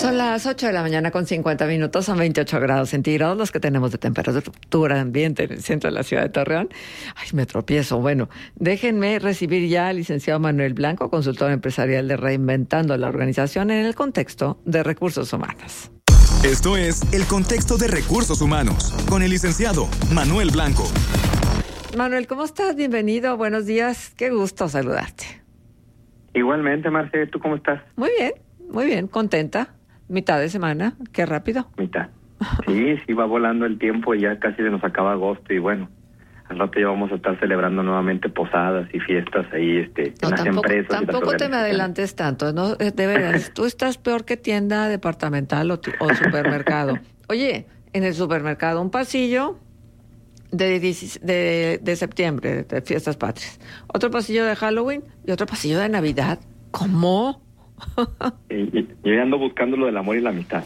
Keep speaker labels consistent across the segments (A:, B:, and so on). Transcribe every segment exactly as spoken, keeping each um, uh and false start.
A: Son las ocho de la mañana con cincuenta minutos, son veintiocho grados centígrados los que tenemos de temperatura ambiente en el centro de la ciudad de Torreón. Ay, me tropiezo. Bueno, déjenme recibir ya al licenciado Manuel Blanco, consultor empresarial de Reinventando la Organización en el contexto de recursos humanos.
B: Esto es El Contexto de Recursos Humanos, con el licenciado Manuel Blanco.
A: Manuel, ¿cómo estás? Bienvenido, buenos días, qué gusto saludarte.
C: Igualmente, Marce, ¿tú cómo estás?
A: Muy bien, muy bien, contenta. Mitad de semana, qué rápido.
C: Mitad. Sí, sí, va volando el tiempo y ya casi se nos acaba agosto y bueno, al rato ya vamos a estar celebrando nuevamente posadas y fiestas ahí este,
A: no,
C: en las
A: tampoco,
C: empresas.
A: Tampoco te me adelantes tanto, ¿no? De veras, tú estás peor que tienda departamental o, o supermercado. Oye, en el supermercado un pasillo de, de, de septiembre, de fiestas patrias, otro pasillo de Halloween y otro pasillo de Navidad. ¿Cómo?
C: Y, y, yo ando buscando lo del amor y la amistad.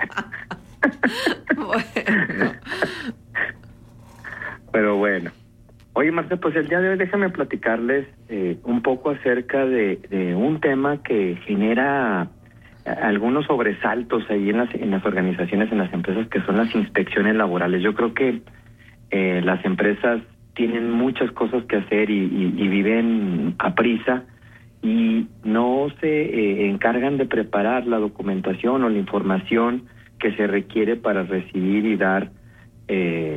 A: Bueno.
C: Pero bueno. Oye, Marta, pues el día de hoy déjame platicarles eh, un poco acerca de, de un tema que genera algunos sobresaltos ahí en las, en las organizaciones, en las empresas, que son las inspecciones laborales. Yo creo que eh, las empresas tienen muchas cosas que hacer y, y, y viven a prisa y no se eh, encargan de preparar la documentación o la información que se requiere para recibir y dar eh,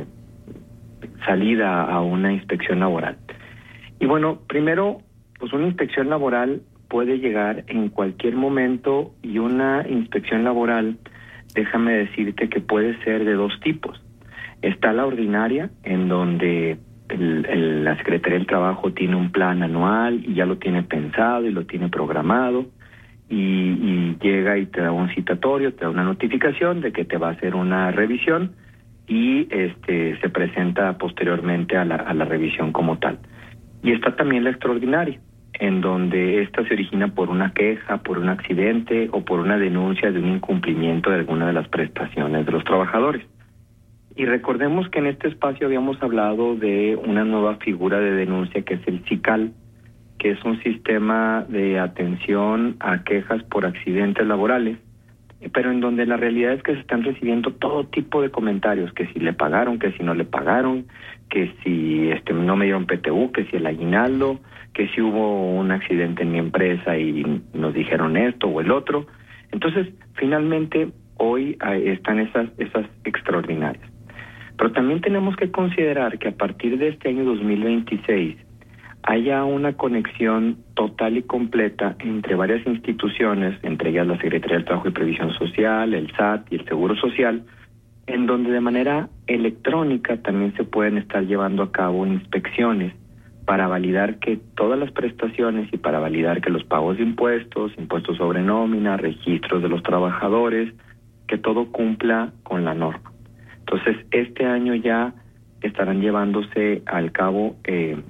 C: salida a una inspección laboral. Y bueno, primero, pues una inspección laboral puede llegar en cualquier momento y una inspección laboral, déjame decirte que puede ser de dos tipos. Está la ordinaria, en donde El, el, la Secretaría del Trabajo tiene un plan anual y ya lo tiene pensado y lo tiene programado y, y llega y te da un citatorio, te da una notificación de que te va a hacer una revisión y este se presenta posteriormente a la, a la revisión como tal. Y está también la extraordinaria, en donde esta se origina por una queja, por un accidente o por una denuncia de un incumplimiento de alguna de las prestaciones de los trabajadores. Y recordemos que en este espacio habíamos hablado de una nueva figura de denuncia que es el SICAL, que es un sistema de atención a quejas por accidentes laborales, pero en donde la realidad es que se están recibiendo todo tipo de comentarios, que si le pagaron, que si no le pagaron, que si este no me dieron P T U, que si el aguinaldo, que si hubo un accidente en mi empresa y nos dijeron esto o el otro. Entonces, finalmente, hoy están esas, esas extraordinarias. Pero también tenemos que considerar que a partir de este año dos mil veintiséis haya una conexión total y completa entre varias instituciones, entre ellas la Secretaría del Trabajo y Previsión Social, el S A T y el Seguro Social, en donde de manera electrónica también se pueden estar llevando a cabo inspecciones para validar que todas las prestaciones y para validar que los pagos de impuestos, impuestos sobre nómina, registros de los trabajadores, que todo cumpla con la norma. Entonces, este año ya estarán llevándose al cabo eh,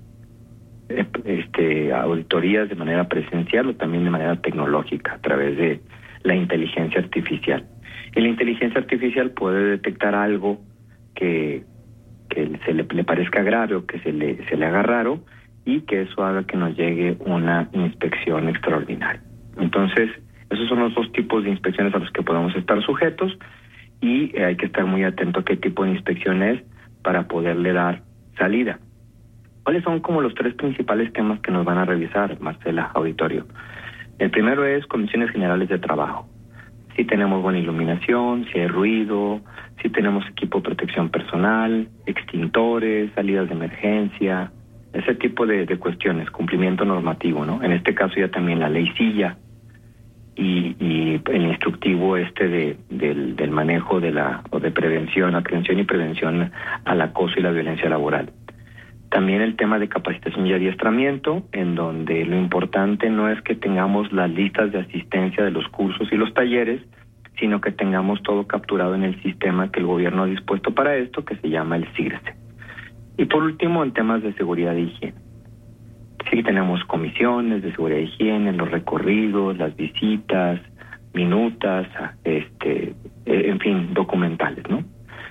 C: este, auditorías de manera presencial o también de manera tecnológica a través de la inteligencia artificial. Y la inteligencia artificial puede detectar algo que, que se le, le parezca grave o que se le, se le haga raro y que eso haga que nos llegue una inspección extraordinaria. Entonces, esos son los dos tipos de inspecciones a los que podemos estar sujetos. Y hay que estar muy atento a qué tipo de inspección es para poderle dar salida. ¿Cuáles son como los tres principales temas que nos van a revisar, Marcela, auditorio? El primero es condiciones generales de trabajo. Si tenemos buena iluminación, si hay ruido, si tenemos equipo de protección personal, extintores, salidas de emergencia, ese tipo de, de cuestiones, cumplimiento normativo, ¿no? En este caso ya también la ley silla. Y, y el instructivo este de, del, del manejo de la o de prevención, atención y prevención al acoso y la violencia laboral. También el tema de capacitación y adiestramiento, en donde lo importante no es que tengamos las listas de asistencia de los cursos y los talleres, sino que tengamos todo capturado en el sistema que el gobierno ha dispuesto para esto, que se llama el SIGRESE. Y por último, en temas de seguridad e higiene. Sí tenemos comisiones de seguridad e higiene, los recorridos, las visitas, minutas, este, en fin, documentales, ¿no?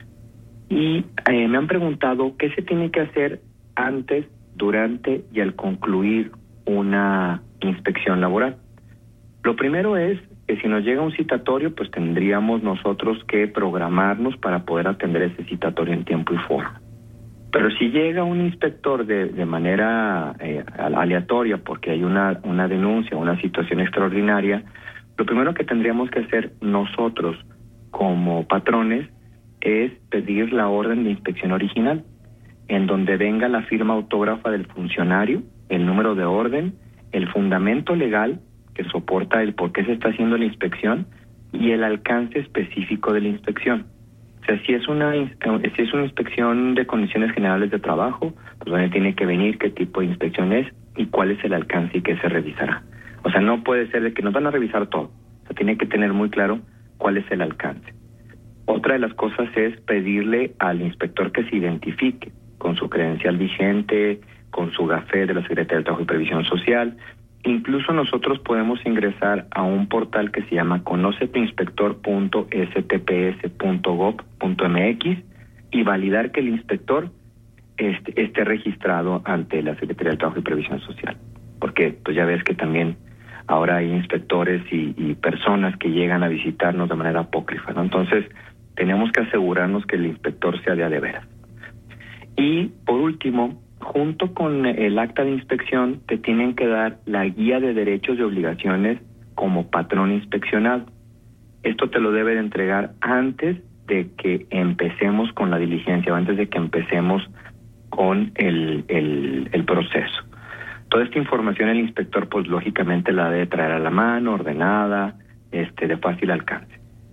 C: Y eh, me han preguntado qué se tiene que hacer antes, durante y al concluir una inspección laboral. Lo primero es que si nos llega un citatorio, pues tendríamos nosotros que programarnos para poder atender ese citatorio en tiempo y forma. Pero si llega un inspector de, de manera eh, aleatoria porque hay una, una denuncia, una situación extraordinaria, lo primero que tendríamos que hacer nosotros como patrones es pedir la orden de inspección original, en donde venga la firma autógrafa del funcionario, el número de orden, el fundamento legal que soporta el por qué se está haciendo la inspección y el alcance específico de la inspección. O sea, si es una si es una inspección de condiciones generales de trabajo, pues dónde tiene que venir, qué tipo de inspección es y cuál es el alcance y qué se revisará. O sea, no puede ser de que nos van a revisar todo. O sea, tiene que tener muy claro cuál es el alcance. Otra de las cosas es pedirle al inspector que se identifique con su credencial vigente, con su gafé de la Secretaría de Trabajo y Previsión Social. Incluso nosotros podemos ingresar a un portal que se llama conoceteinspector punto s t p s punto gov punto m x y validar que el inspector esté, esté registrado ante la Secretaría de Trabajo y Previsión Social. Porque pues ya ves que también ahora hay inspectores y, y personas que llegan a visitarnos de manera apócrifa, ¿no? Entonces, tenemos que asegurarnos que el inspector sea de a de veras. Y, por último, junto con el acta de inspección, te tienen que dar la guía de derechos y obligaciones como patrón inspeccionado. Esto te lo debe de entregar antes de que empecemos con la diligencia, o antes de que empecemos con el, el, el proceso. Toda esta información el inspector, pues lógicamente la debe traer a la mano, ordenada, este, de fácil alcance.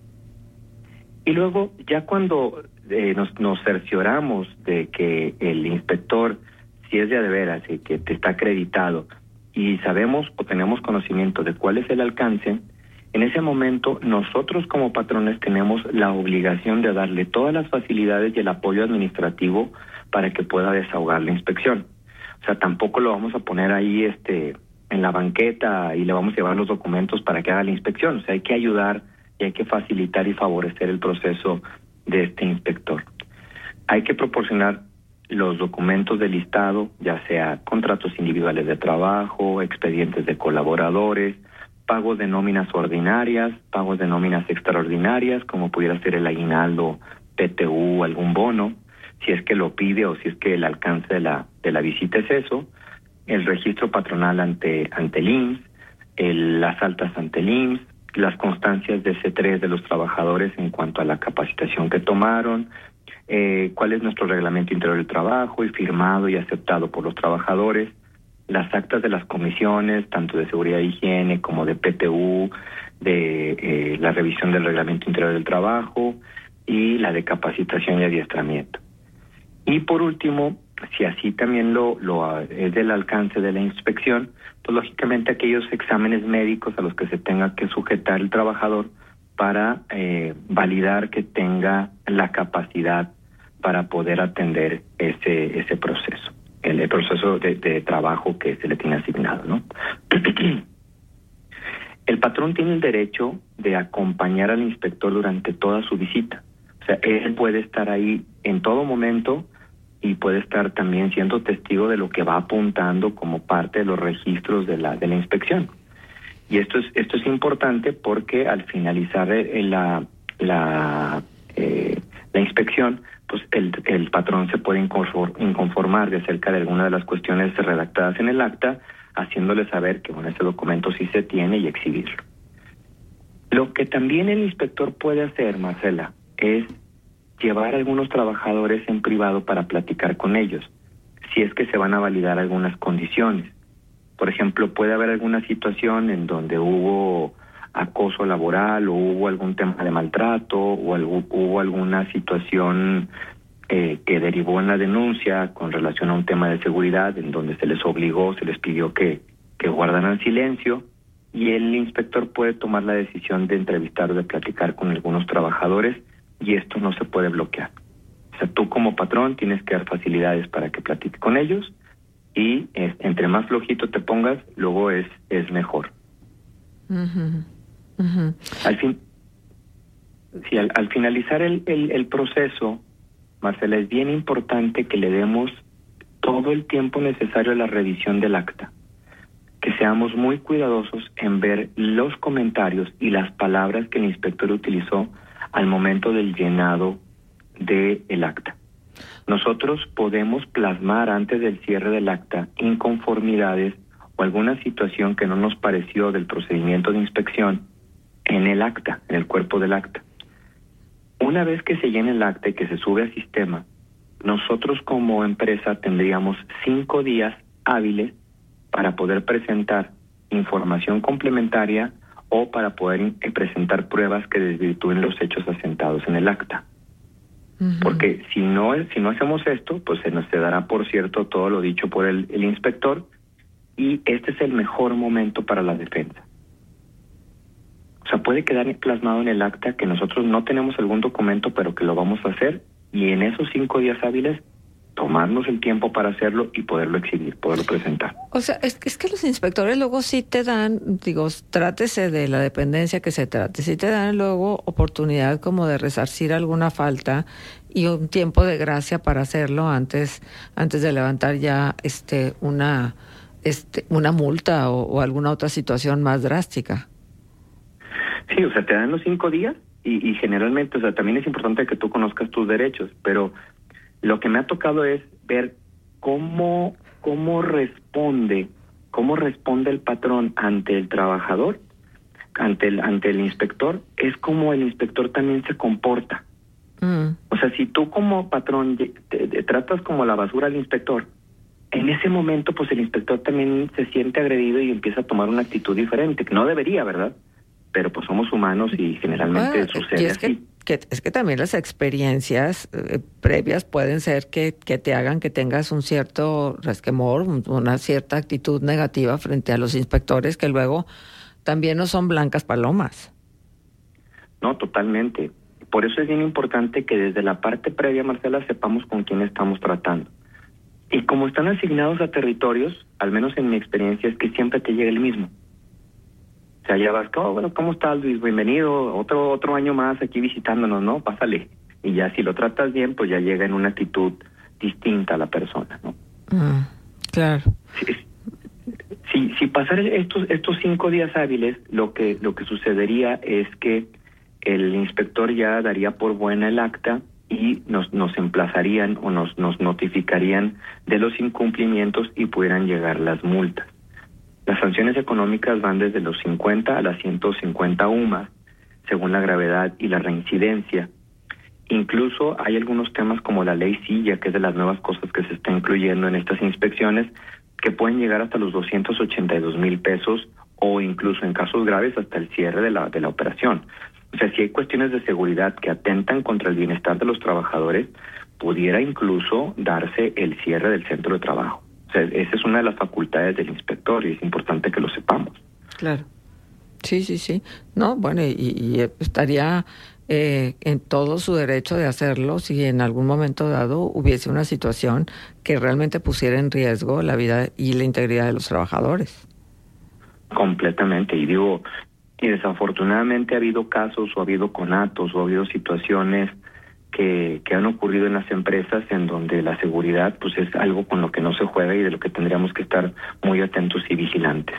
C: Y luego, ya cuando eh, nos, nos cercioramos de que el inspector, si es de a de veras y que te está acreditado, y sabemos o tenemos conocimiento de cuál es el alcance, en ese momento nosotros como patrones tenemos la obligación de darle todas las facilidades y el apoyo administrativo para que pueda desahogar la inspección. O sea, tampoco lo vamos a poner ahí este en la banqueta y le vamos a llevar los documentos para que haga la inspección. O sea, hay que ayudar y hay que facilitar y favorecer el proceso de este inspector. Hay que proporcionar los documentos del listado, ya sea contratos individuales de trabajo, expedientes de colaboradores, pagos de nóminas ordinarias, pagos de nóminas extraordinarias, como pudiera ser el aguinaldo, P T U, algún bono, si es que lo pide o si es que el alcance de la de la visita es eso, el registro patronal ante ante el I M S S, el, las altas ante el I M S S, las constancias de C tres de los trabajadores en cuanto a la capacitación que tomaron, eh, cuál es nuestro reglamento interior del trabajo y firmado y aceptado por los trabajadores, las actas de las comisiones, tanto de seguridad e higiene como de P T U, de eh, la revisión del reglamento interior del trabajo y la de capacitación y adiestramiento. Y por último, si así también lo, lo es del alcance de la inspección, pues lógicamente aquellos exámenes médicos a los que se tenga que sujetar el trabajador para eh, validar que tenga la capacidad para poder atender ese ese proceso, el, el proceso de, de trabajo que se le tiene asignado, ¿no? El patrón tiene el derecho de acompañar al inspector durante toda su visita. O sea, él puede estar ahí en todo momento y puede estar también siendo testigo de lo que va apuntando como parte de los registros de la de la inspección. Y esto es esto es importante porque al finalizar la la eh, la inspección, pues el el patrón se puede inconformar de acerca de alguna de las cuestiones redactadas en el acta, haciéndole saber que bueno, ese documento sí se tiene y exhibirlo. Lo que también el inspector puede hacer, Marcela, es llevar a algunos trabajadores en privado para platicar con ellos, si es que se van a validar algunas condiciones. Por ejemplo, puede haber alguna situación en donde hubo acoso laboral o hubo algún tema de maltrato o algo, hubo alguna situación eh, que derivó en la denuncia con relación a un tema de seguridad en donde se les obligó, se les pidió que, que guardaran silencio y el inspector puede tomar la decisión de entrevistar o de platicar con algunos trabajadores y esto no se puede bloquear. O sea, tú como patrón tienes que dar facilidades para que platique con ellos y eh, entre más flojito te pongas, luego es es mejor.
A: Uh-huh. Uh-huh.
C: Al fin, sí, al, al finalizar el, el, el proceso, Marcela, es bien importante que le demos todo el tiempo necesario a la revisión del acta, que seamos muy cuidadosos en ver los comentarios y las palabras que el inspector utilizó al momento del llenado del acta. Nosotros podemos plasmar antes del cierre del acta inconformidades o alguna situación que no nos pareció del procedimiento de inspección en el acta, en el cuerpo del acta. Una vez que se llene el acta y que se sube al sistema, nosotros como empresa tendríamos cinco días hábiles para poder presentar información complementaria o para poder presentar pruebas que desvirtúen los hechos asentados en el acta. Uh-huh. Porque si no si no hacemos esto, pues se nos dará por cierto todo lo dicho por el, el inspector, y este es el mejor momento para la defensa. O sea, puede quedar plasmado en el acta que nosotros no tenemos algún documento, pero que lo vamos a hacer, y en esos cinco días hábiles tomarnos el tiempo para hacerlo y poderlo exhibir, poderlo presentar.
A: O sea, es, es que los inspectores luego sí te dan, digo, trátese de la dependencia que se trate, sí te dan luego oportunidad como de resarcir alguna falta y un tiempo de gracia para hacerlo antes antes de levantar ya este una este una multa o, o alguna otra situación más drástica.
C: Sí, o sea, te dan los cinco días y, y generalmente, o sea, también es importante que tú conozcas tus derechos, pero lo que me ha tocado es ver cómo, cómo responde, cómo responde el patrón ante el trabajador, ante el, ante el inspector, es como el inspector también se comporta. Mm. O sea, si tú como patrón te, te tratas como la basura al inspector, en ese momento pues el inspector también se siente agredido y empieza a tomar una actitud diferente, que no debería, ¿verdad? Pero pues somos humanos y generalmente ah, sucede
A: y es que,
C: así.
A: Que, es que también las experiencias eh, previas pueden ser que, que te hagan que tengas un cierto resquemor, una cierta actitud negativa frente a los inspectores que luego también no son blancas palomas.
C: No, totalmente. Por eso es bien importante que desde la parte previa, Marcela, sepamos con quién estamos tratando. Y como están asignados a territorios, al menos en mi experiencia, es que siempre te llega el mismo. O sea, ya vas, oh, bueno, ¿cómo estás, Luis? Bienvenido, otro otro año más aquí visitándonos, ¿no? Pásale. Y ya si lo tratas bien, pues ya llega en una actitud distinta a la persona, ¿no?
A: Mm, claro.
C: Si, si, si pasar estos estos cinco días hábiles, lo que lo que sucedería es que el inspector ya daría por buena el acta y nos nos emplazarían o nos nos notificarían de los incumplimientos y pudieran llegar las multas. Las sanciones económicas van desde los cincuenta a las ciento cincuenta U M A, según la gravedad y la reincidencia. Incluso hay algunos temas como la ley Silla, que es de las nuevas cosas que se está incluyendo en estas inspecciones, que pueden llegar hasta los doscientos ochenta y dos mil pesos o incluso en casos graves hasta el cierre de la, de la operación. O sea, si hay cuestiones de seguridad que atentan contra el bienestar de los trabajadores, pudiera incluso darse el cierre del centro de trabajo. O sea, esa es una de las facultades del inspector y es importante que lo sepamos.
A: Claro. Sí, sí, sí. No, bueno, y, y estaría eh, en todo su derecho de hacerlo si en algún momento dado hubiese una situación que realmente pusiera en riesgo la vida y la integridad de los trabajadores.
C: Completamente. Y digo, y desafortunadamente ha habido casos o ha habido conatos o ha habido situaciones Que, que han ocurrido en las empresas en donde la seguridad pues es algo con lo que no se juega y de lo que tendríamos que estar muy atentos y vigilantes.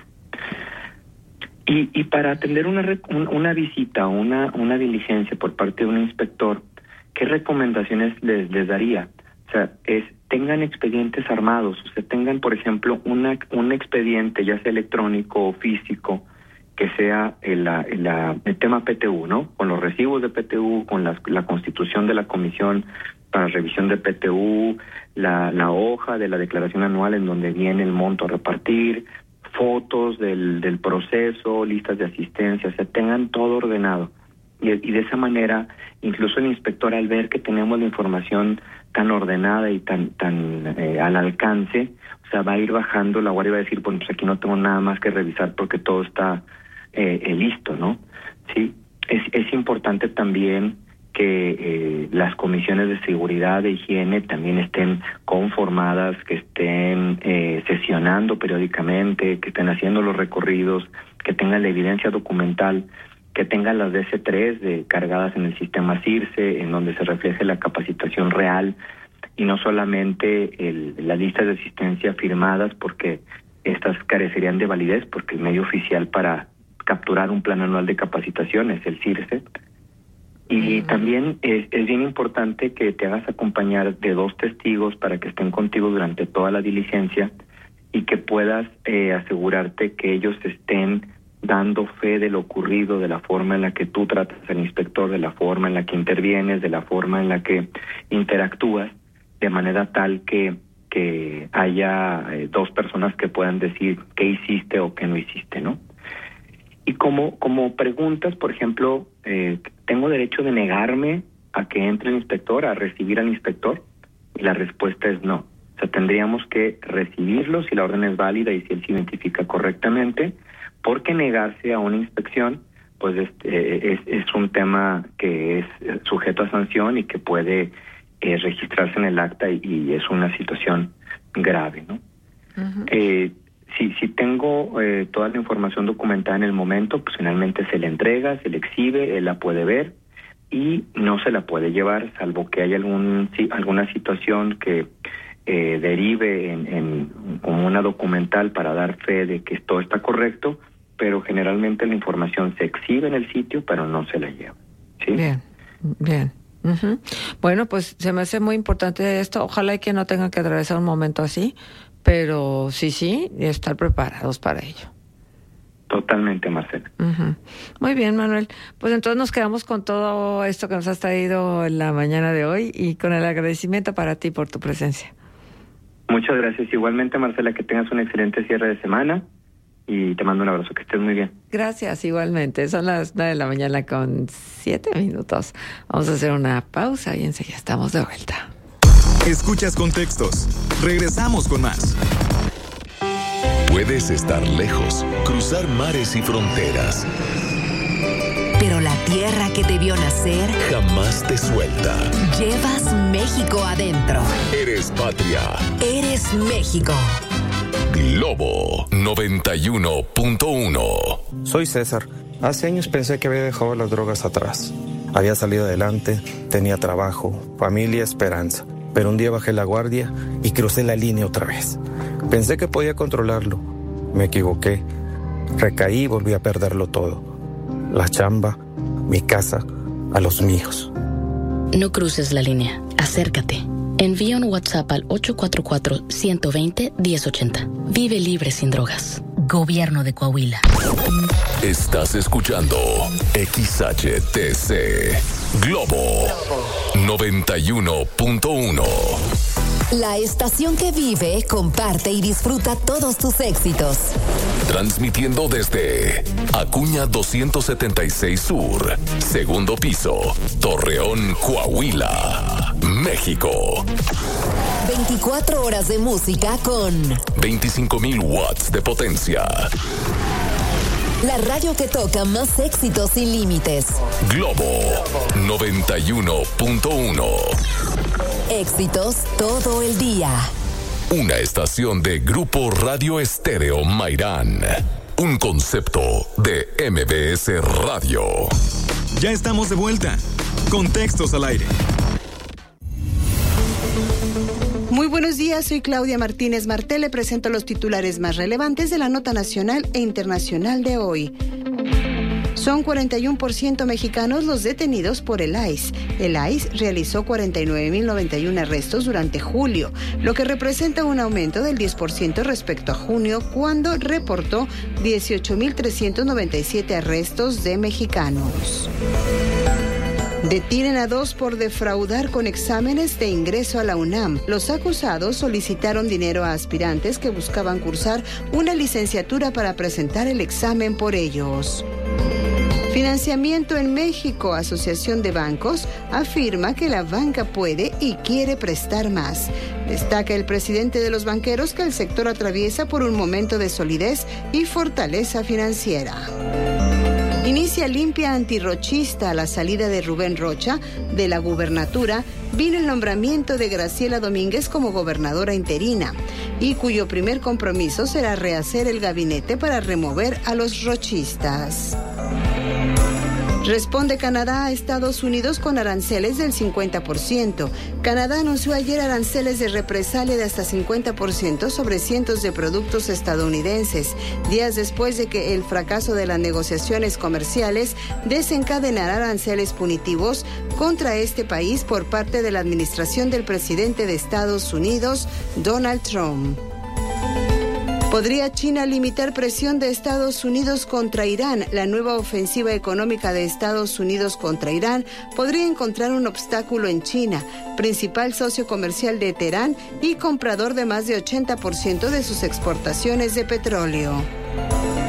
C: Y, y para atender una una visita, una una diligencia por parte de un inspector, ¿qué recomendaciones les, les daría? O sea, es tengan expedientes armados, o sea, tengan, por ejemplo, una un expediente, ya sea electrónico o físico, que sea el, el, el tema P T U, ¿no? Con los recibos de P T U, con la, la constitución de la comisión para revisión de P T U, la, la hoja de la declaración anual en donde viene el monto a repartir, fotos del, del proceso, listas de asistencia, o sea, tengan todo ordenado. Y, y de esa manera, incluso el inspector, al ver que tenemos la información tan ordenada y tan tan eh, al alcance, o sea, va a ir bajando la guardia y va a decir, bueno, pues aquí no tengo nada más que revisar porque todo está eh, eh, listo, ¿no? Sí, es, es importante también que eh, las comisiones de seguridad, de higiene también estén conformadas, que estén eh, sesionando periódicamente, que estén haciendo los recorridos, que tengan la evidencia documental, que tengan las D C tres de, cargadas en el sistema CIRSE, en donde se refleje la capacitación real y no solamente el, las listas de asistencia firmadas, porque estas carecerían de validez porque el medio oficial para capturar un plan anual de capacitación es el CIRSE. Y uh-huh. también es, es bien importante que te hagas acompañar de dos testigos para que estén contigo durante toda la diligencia y que puedas eh, asegurarte que ellos estén dando fe de lo ocurrido, de la forma en la que tú tratas al inspector, de la forma en la que intervienes, de la forma en la que interactúas, de manera tal que, que haya eh, dos personas que puedan decir qué hiciste o qué no hiciste, ¿no? Y como, como preguntas, por ejemplo, eh, ¿tengo derecho de negarme a que entre el inspector, a recibir al inspector? Y la respuesta es no. O sea, tendríamos que recibirlo si la orden es válida y si él se identifica correctamente, porque negarse a una inspección, pues este, es, es un tema que es sujeto a sanción y que puede eh, registrarse en el acta y, y es una situación grave, ¿no? Uh-huh. Eh, si, si tengo eh, toda la información documentada en el momento, pues finalmente se le entrega, se le exhibe, él la puede ver y no se la puede llevar, salvo que haya algún, si, alguna situación que eh, derive en, en como una documental para dar fe de que todo está correcto, pero generalmente la información se exhibe en el sitio, pero no se la lleva. ¿Sí?
A: Bien, bien. Uh-huh. Bueno, pues se me hace muy importante esto. Ojalá y que no tengan que atravesar un momento así, pero sí, sí, y estar preparados para ello.
C: Totalmente, Marcela.
A: Uh-huh. Muy bien, Manuel. Pues entonces nos quedamos con todo esto que nos has traído en la mañana de hoy y con el agradecimiento para ti por tu presencia.
C: Muchas gracias. Igualmente, Marcela, que tengas un excelente cierre de semana. Y te mando un abrazo, que estés muy bien.
A: Gracias, igualmente. Son las nueve de la mañana con siete minutos. Vamos a hacer una pausa y enseguida estamos de vuelta.
B: Escuchas Contextos. Regresamos con más.
D: Puedes estar lejos, cruzar mares y fronteras,
E: pero la tierra que te vio nacer
D: jamás te suelta.
E: Llevas México adentro.
D: Eres patria.
E: Eres México.
D: Globo noventa y uno punto uno.
F: Soy César. Hace años pensé que había dejado las drogas atrás. Había salido adelante, tenía trabajo, familia, esperanza. Pero un día bajé la guardia y crucé la línea otra vez. Pensé que podía controlarlo. Me equivoqué. Recaí y volví a perderlo todo. La chamba, mi casa, a los míos.
G: No cruces la línea. Acércate. Envía un WhatsApp al ocho cuatro cuatro, uno dos cero, uno cero ocho cero. Vive libre sin drogas. Gobierno de Coahuila.
D: Estás escuchando X H T C Globo noventa y uno punto uno.
E: La estación que vive, comparte y disfruta todos tus éxitos.
D: Transmitiendo desde Acuña doscientos setenta y seis Sur, segundo piso, Torreón, Coahuila, México.
E: veinticuatro horas de música con
D: veinticinco mil watts de potencia.
E: La radio que toca más éxitos sin límites.
D: Globo noventa y uno punto uno.
E: Éxitos todo el día.
D: Una estación de Grupo Radio Estéreo Mairán. Un concepto de M B S Radio.
B: Ya estamos de vuelta. Contextos al aire.
H: Muy buenos días, soy Claudia Martínez Martel. Le presento los titulares más relevantes de la nota nacional e internacional de hoy. Son cuarenta y uno por ciento mexicanos los detenidos por el I C E. El I C E realizó cuarenta y nueve mil noventa y uno arrestos durante julio, lo que representa un aumento del diez por ciento respecto a junio, cuando reportó dieciocho mil trescientos noventa y siete arrestos de mexicanos. Detienen a dos por defraudar con exámenes de ingreso a la UNAM. Los acusados solicitaron dinero a aspirantes que buscaban cursar una licenciatura para presentar el examen por ellos. Financiamiento en México. Asociación de Bancos afirma que la banca puede y quiere prestar más. Destaca el presidente de los banqueros que el sector atraviesa por un momento de solidez y fortaleza financiera. Inicia limpia antirrochista. A la salida de Rubén Rocha de la gubernatura vino el nombramiento de Graciela Domínguez como gobernadora interina, y cuyo primer compromiso será rehacer el gabinete para remover a los rochistas. Responde Canadá a Estados Unidos con aranceles del cincuenta por ciento. Canadá anunció ayer aranceles de represalia de hasta cincuenta por ciento sobre cientos de productos estadounidenses, días después de que el fracaso de las negociaciones comerciales desencadenara aranceles punitivos contra este país por parte de la administración del presidente de Estados Unidos, Donald Trump. ¿Podría China limitar presión de Estados Unidos contra Irán? La nueva ofensiva económica de Estados Unidos contra Irán podría encontrar un obstáculo en China, principal socio comercial de Teherán y comprador de más de ochenta por ciento de sus exportaciones de petróleo.